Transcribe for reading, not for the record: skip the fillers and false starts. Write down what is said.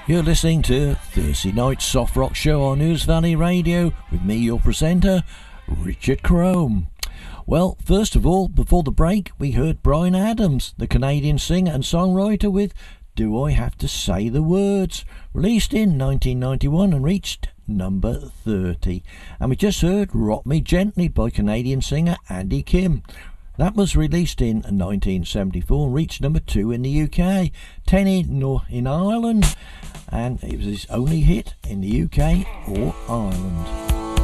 You're listening to Thursday Night Soft Rock Show on News Valley Radio with me, your presenter, Richard Crome. Well, first of all, before the break, we heard Bryan Adams, the Canadian singer and songwriter, with Do I Have to Say the Words, released in 1991 and reached number 30. And we just heard Rock Me Gently by Canadian singer Andy Kim. That was released in 1974 and reached number 2 in the UK, 10 in Ireland, and it was his only hit in the UK or Ireland.